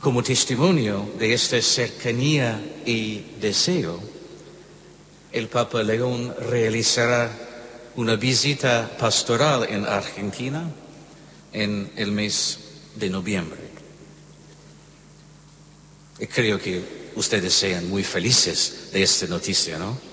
Como testimonio de esta cercanía y deseo, el Papa León realizará una visita pastoral en Argentina en el mes de noviembre. Y creo que ustedes sean muy felices de esta noticia, ¿no?